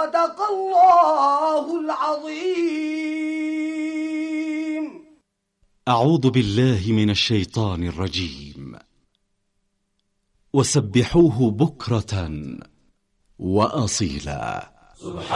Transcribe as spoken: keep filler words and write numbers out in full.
صدق الله العظيم. أعوذ بالله من الشيطان الرجيم. وسبحوه بكرة وأصيلا.